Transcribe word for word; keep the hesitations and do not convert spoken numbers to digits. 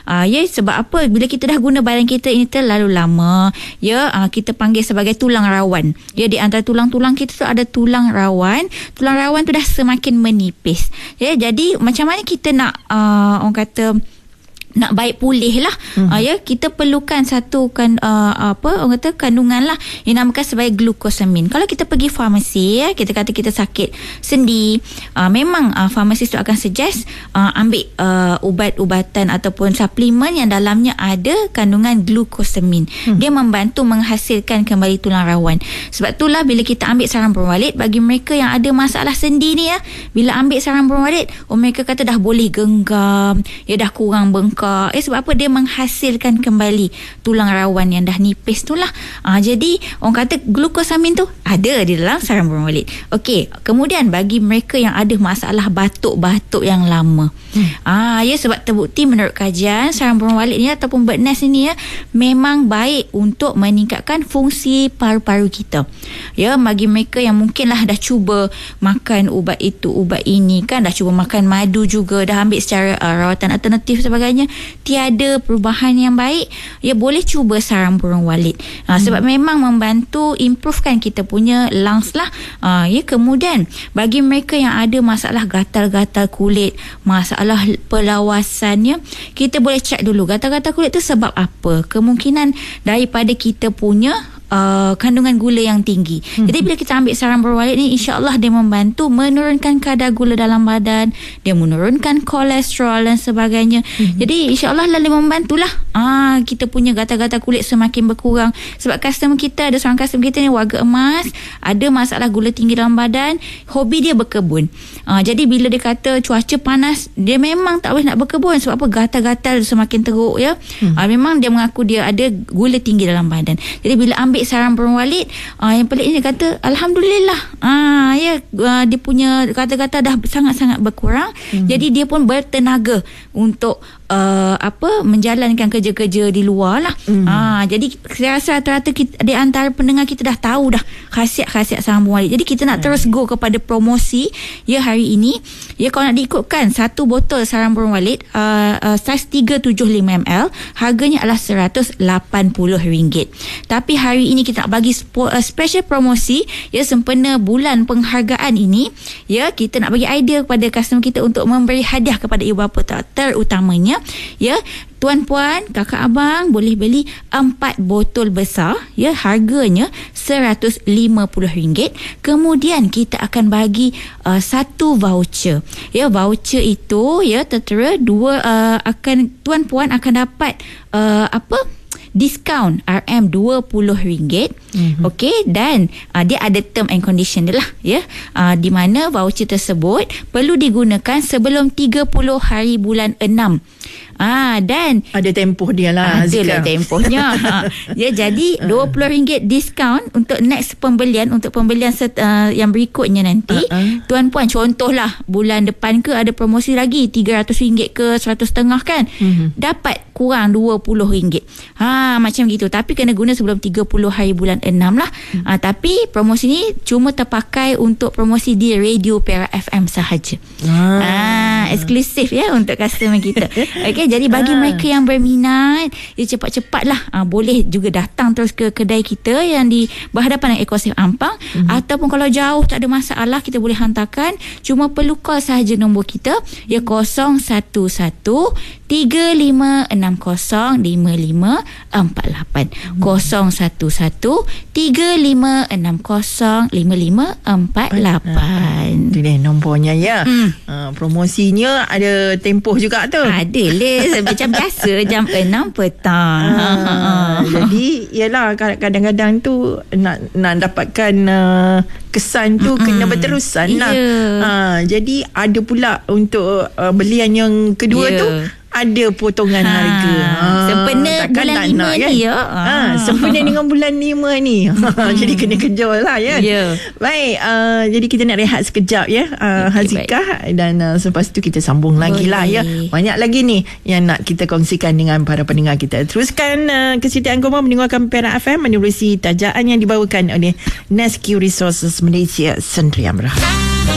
Uh, ya, sebab apa? Bila kita dah guna badan kita ini terlalu lama, ya, uh, kita panggil sebagai tulang rawan. Ya, di antara tulang-tulang kita tu ada tulang rawan. Tulang rawan tu dah semakin menipis. Ya, jadi macam mana kita nak uh, orang kata nak baik pulih lah, hmm. uh, ya, kita perlukan satu kan, uh, apa orang kata kandungan lah yang namakan sebagai glukosamin. Kalau kita pergi farmasi, ya, kita kata kita sakit sendi, uh, memang uh, farmasis tu akan suggest uh, ambil uh, ubat-ubatan ataupun suplemen yang dalamnya ada kandungan glukosamin. hmm. Dia membantu menghasilkan kembali tulang rawan. Sebab itulah bila kita ambil sarang berwalid, bagi mereka yang ada masalah sendi ni, ya, bila ambil sarang berwalid, oh, mereka kata dah boleh genggam, ya, dah kurang bengkak. Eh, sebab apa? Dia menghasilkan kembali tulang rawan yang dah nipis tu lah. Ah, jadi orang kata glukosamin tu ada di dalam sarang berwalid. Okey, kemudian bagi mereka yang ada masalah batuk-batuk yang lama, hmm. ah, ya, sebab terbukti menurut kajian sarang berwalid ni ataupun bird nest ini, ya, memang baik untuk meningkatkan fungsi paru-paru kita. Ya, bagi mereka yang mungkinlah dah cuba makan ubat itu, ubat ini, kan dah cuba makan madu juga, dah ambil secara uh, rawatan alternatif sebagainya, tiada perubahan yang baik, ya, boleh cuba sarang burung walid. Ha, sebab hmm. memang membantu improvekan kita punya lungs lah. Ha, ya, kemudian bagi mereka yang ada masalah gatal-gatal kulit, masalah pelawasannya, kita boleh cek dulu gatal-gatal kulit tu sebab apa. Kemungkinan daripada kita punya Uh, kandungan gula yang tinggi. Hmm. Jadi bila kita ambil sarang berwalid ni, insya-Allah dia membantu menurunkan kadar gula dalam badan, dia menurunkan kolesterol dan sebagainya. Hmm. Jadi insya-Allah lalu membantulah ah kita punya gatal-gatal kulit semakin berkurang. Sebab customer kita, ada seorang customer kita ni warga emas, ada masalah gula tinggi dalam badan, hobi dia berkebun. Ah, jadi bila dia kata cuaca panas, dia memang tak boleh nak berkebun sebab apa? Gatal-gatal semakin teruk, ya. Hmm. Ah, memang dia mengaku dia ada gula tinggi dalam badan. Jadi bila ambil sarang burung walid, uh, yang peliknya dia kata alhamdulillah, uh, ya, uh, dia punya kata-kata dah sangat-sangat berkurang. Mm-hmm. Jadi dia pun bertenaga untuk Uh, apa menjalankan kerja-kerja di luar lah. Mm. Uh, jadi saya rasa rata-rata kita, di antara pendengar kita dah tahu dah khasiat-khasiat sarang burung walid. Jadi kita nak mm. terus go kepada promosi, ya, hari ini. Ya, kalau nak diikutkan satu botol sarang burung walid uh, uh, saiz tiga tujuh lima mililiter, harganya adalah seratus lapan puluh ringgit. Tapi hari ini kita nak bagi spo, uh, special promosi, ya, sempena bulan penghargaan ini, ya, kita nak bagi idea kepada customer kita untuk memberi hadiah kepada ibu bapa terutamanya. Ya, tuan puan, kakak abang boleh beli empat botol besar, ya, harganya seratus lima puluh ringgit. Kemudian kita akan bagi uh, satu voucher. Ya, voucher itu, ya, tertera dua uh, akan tuan puan akan dapat uh, apa? diskaun R M dua puluh ringgit. Mm-hmm. Okey, dan uh, dia ada term and condition dia lah, ya. Uh, di mana voucher tersebut perlu digunakan sebelum tiga puluh hari bulan enam. Ah, dan ada tempoh dia lah. Ada lah tempohnya. ha. Ya, jadi dua puluh ringgit diskaun untuk next pembelian, untuk pembelian set, uh, yang berikutnya nanti. Uh-uh. Tuan puan, contohlah bulan depan ke ada promosi lagi tiga ratus ringgit ke seratus ringgit kan. Uh-huh. Dapat kurang dua puluh ringgit. Ha, macam gitu. Tapi kena guna sebelum tiga puluh hari bulan enam lah. Uh-huh. Ha, tapi promosi ni cuma terpakai untuk promosi di Radio Perak F M sahaja. Ah, ha, eksklusif, ya, untuk customer kita. Okey, jadi bagi ah. mereka yang berminat, ya, cepat-cepatlah, ah, boleh juga datang terus ke kedai kita yang di berhadapan dengan Eco Safe Ampang. Mm-hmm. Ataupun kalau jauh tak ada masalah, kita boleh hantarkan, cuma perlu call sahaja nombor kita, ya, kosong satu satu tiga lima enam kosong lima lima empat lapan. Mm-hmm. kosong satu satu tiga lima enam kosong lima lima empat lapan. Itu dia nombornya, ya. Mm. Uh, promosinya ada tempoh juga tu. Ada le, macam biasa jam enam petang. Ah, jadi yalah, kadang-kadang tu nak nak dapatkan uh, kesan tu, mm-hmm, kena berterusan lah. Yeah. Uh, jadi ada pula untuk uh, belian yang kedua, yeah, tu ada potongan ha, harga. Ha, sempena bulan lima ni, kan? Ya. Ha, sempena dengan bulan lima ni. Hmm. Jadi kena kejar lah, ya. Yeah. Baik, uh, jadi kita nak rehat sekejap, ya, uh, okay, Hazikah. Baik. Dan uh, selepas tu kita sambung lagi lah, ya. Banyak lagi ni yang nak kita kongsikan dengan para pendengar kita. Teruskan uh, kesetiaan korang mendengarkan Perak F M menerusi tajaan yang dibawakan oleh Nesque Resources Malaysia Sdn Bhd.